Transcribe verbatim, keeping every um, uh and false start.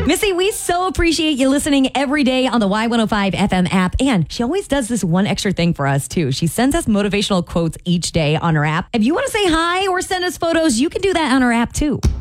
Missy, we so appreciate you listening every day on the Y one oh five F M app. And she always does this one extra thing for us, too. She sends us motivational quotes each day on her app. If you want to say hi or send us photos, you can do that on her app, too.